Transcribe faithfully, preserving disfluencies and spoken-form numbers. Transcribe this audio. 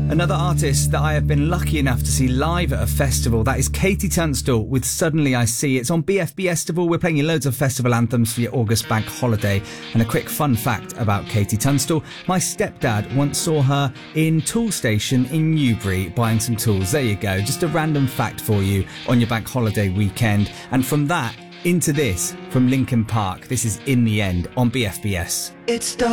Another artist that I have been lucky enough to see live at a festival, that is Katie Tunstall with Suddenly I See. It's on B F B Festival. We're playing you loads of festival anthems for your August bank holiday. And a quick fun fact about Katie Tunstall. My stepdad once saw her in Tool Station in Newbury buying some tools. There you go. Just a random fact for you on your bank holiday weekend. And from that into this from Linkin Park. This is In the End on B F B S. It's